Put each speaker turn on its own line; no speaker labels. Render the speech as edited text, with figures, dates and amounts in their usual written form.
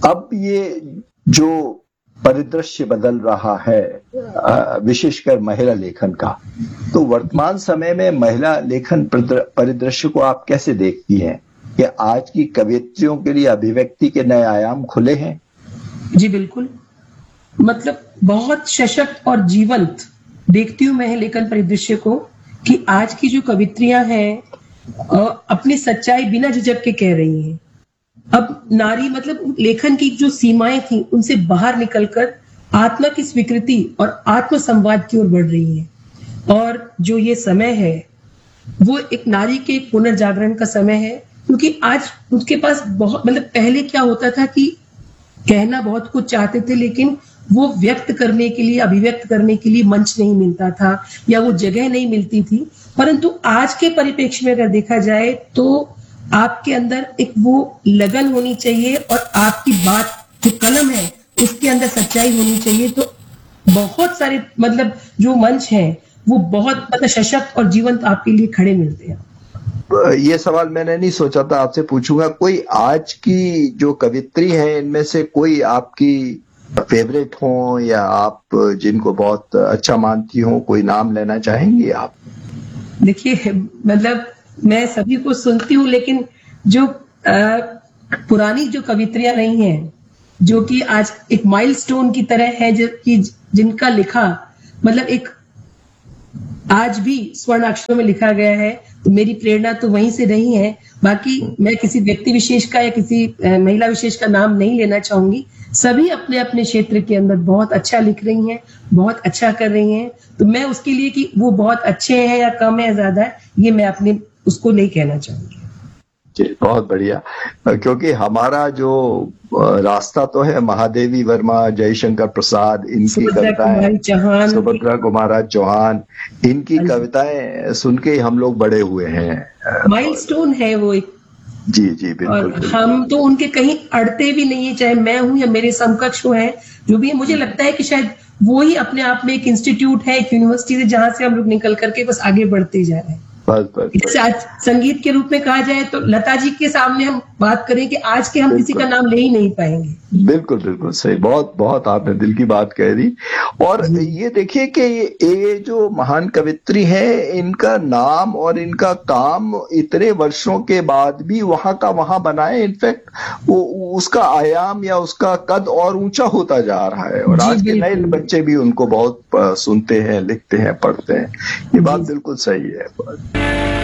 अब ये जो परिदृश्य बदल रहा है विशेषकर महिला लेखन का, तो वर्तमान समय में महिला लेखन परिदृश्य को आप कैसे देखती हैं? कि आज की कवियत्रियों के लिए अभिव्यक्ति के नए आयाम खुले हैं?
जी बिल्कुल, मतलब बहुत सशक्त और जीवंत देखती हूँ मैं लेखन परिदृश्य को, कि आज की जो कवित्रियां हैं अपनी सच्चाई बिना झिझक के कह रही हैं। अब नारी मतलब लेखन की जो सीमाएं थी उनसे बाहर निकलकर आत्मा की स्वीकृति और आत्म संवाद की ओर बढ़ रही है। और जो ये समय है वो एक नारी के पुनर्जागरण का समय है, क्योंकि आज उसके पास बहुत, मतलब पहले क्या होता था कि कहना बहुत कुछ चाहते थे लेकिन वो व्यक्त करने के लिए, अभिव्यक्त करने के लिए मंच नहीं मिलता था या वो जगह नहीं मिलती थी। परंतु आज के परिप्रेक्ष्य में अगर देखा जाए तो आपके अंदर एक वो लगन होनी चाहिए और आपकी बात जो कलम है उसके अंदर सच्चाई होनी चाहिए। तो बहुत सारे मतलब जो मंच हैं वो बहुत मतलब सशक्त और जीवंत आपके लिए खड़े मिलते हैं।
ये सवाल मैंने नहीं सोचा था, आपसे पूछूंगा। कोई आज की जो कवित्री है इनमें से कोई आपकी फेवरेट हो या आप जिनको बहुत अच्छा मानती हो, कोई नाम लेना चाहेंगी आप?
देखिए मतलब मैं सभी को सुनती हूँ लेकिन जो पुरानी जो कवित्रियां रही हैं जो कि आज एक माइलस्टोन की तरह है, जो कि जिनका लिखा मतलब एक आज भी स्वर्ण अक्षरों में लिखा गया है, तो मेरी प्रेरणा तो वहीं से रही है। बाकी मैं किसी व्यक्ति विशेष का या किसी महिला विशेष का नाम नहीं लेना चाहूंगी। सभी अपने अपने क्षेत्र के अंदर बहुत अच्छा लिख रही हैं, बहुत अच्छा कर रही हैं। तो मैं उसके लिए कि वो बहुत अच्छे हैं या कम है या ज्यादा है, ये मैं अपने उसको नहीं कहना चाहूंगी।
बहुत बढ़िया, क्योंकि हमारा जो रास्ता तो है महादेवी वर्मा, जयशंकर प्रसाद, इनकी कविताएं, सुभद्रा कुमारी चौहान, इनकी कविताएं सुन के हम लोग बड़े हुए हैं।
माइलस्टोन है वो एक।
जी जी बिल्कुल,
और बिल्कुल। हम तो उनके कहीं अड़ते भी नहीं है, चाहे मैं हूं या मेरे समकक्ष हैं जो भी है। मुझे लगता है कि शायद वो ही अपने आप में एक इंस्टीट्यूट है, एक यूनिवर्सिटी है जहां से हम लोग निकल करके बस आगे बढ़ते जा रहे हैं। जैसे आज संगीत के रूप में कहा जाए तो लता जी के सामने हम बात करें कि आज के हम किसी का नाम ले ही नहीं पाएंगे।
बिल्कुल बिल्कुल सही, बहुत बहुत आपने दिल की बात कह दी। और ये देखिए कि ये जो महान कवित्री है, इनका नाम और इनका काम इतने वर्षों के बाद भी वहां का वहां बनाए। इनफैक्ट वो उसका आयाम या उसका कद और ऊंचा होता जा रहा है, और आज के नए बच्चे भी उनको बहुत सुनते हैं, लिखते हैं, पढ़ते हैं। ये बात बिल्कुल सही है।